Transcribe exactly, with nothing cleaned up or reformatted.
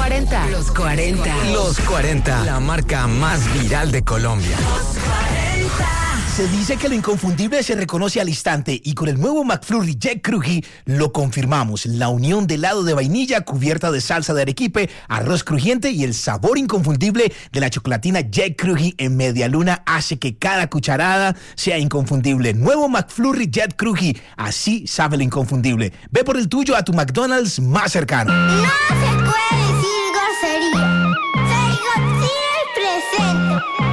cuarenta. Los cuarenta. Los cuarenta. La marca más viral de Colombia. Los cuarenta. Se dice que lo inconfundible se reconoce al instante y con el nuevo McFlurry Jet Cruji lo confirmamos. La unión de helado de vainilla cubierta de salsa de arequipe, arroz crujiente y el sabor inconfundible de la chocolatina Jet Cruji en media luna hace que cada cucharada sea inconfundible. Nuevo McFlurry Jet Cruji, así sabe lo inconfundible. Ve por el tuyo a tu McDonald's más cercano. No se puede decir grosería. Soy Godzilla el presente.